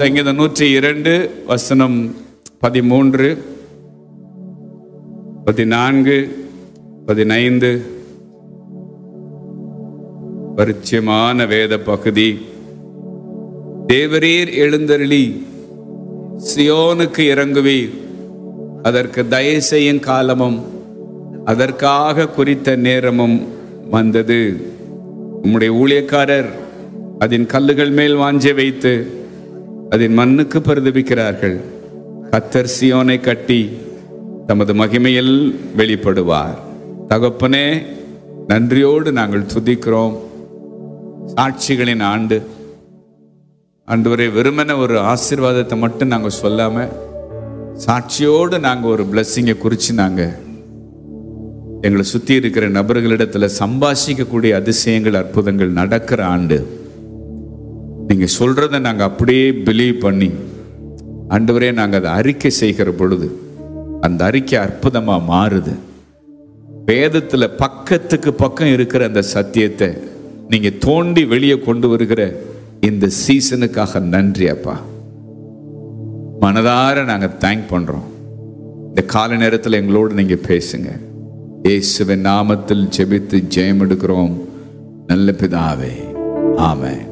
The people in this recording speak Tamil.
சங்கீதம் 102 வசனம் 13, 14, 15 பரிச்சயமான வேத பகுதி. தேவரீர் எழுந்தருளி சியோனுக்கு இறங்குவீர், அதற்கு தயை செய்யும் காலமும் அதற்காக குறித்த நேரமும் வந்தது. உம்முடைய ஊழியக்காரர் அதன் கல்லுகள் மேல் வாஞ்சை வைத்து அதன் மண்ணுக்கு பரிதபிக்கிறார்கள். கர்த்தர் சியோனை கட்டி தமது மகிமையில் வெளிப்படுவார். தகப்பனே, நன்றியோடு நாங்கள் துதிக்கிறோம். சாட்சிகளின் ஆண்டு ஆண்டவரே, வெறுமன ஒரு ஆசீர்வாதத்தை மட்டும் நாங்கள் சொல்லாம சாட்சியோடு நாங்கள் ஒரு பிளஸ்ஸிங்கை குறித்து நாங்கள் எங்களை சுற்றி இருக்கிற நபர்களிடத்துல சம்பாஷிக்கக்கூடிய அதிசயங்கள், அற்புதங்கள் நடக்கிற ஆண்டு. நீங்கள் சொல்றதை நாங்கள் அப்படியே பிலீவ் பண்ணி ஆண்டவரே நாங்கள் அதை அறிக்கை செய்கிற பொழுது அந்த அறிக்கை அற்புதமாக மாறுது. வேதத்தில் பக்கத்துக்கு பக்கம் இருக்கிற அந்த சத்தியத்தை நீங்கள் தோண்டி வெளியே கொண்டு வருகிற இந்த சீசனுக்காக நன்றி அப்பா. மனதார நாங்கள் தேங்க் பண்ணுறோம். இந்த கால நேரத்தில் எங்களோடு நீங்கள் பேசுங்க. இயேசுவின் நாமத்தில் ஜெபித்து ஜெயம் எடுக்கிறோம் நல்ல பிதாவே, ஆமென்.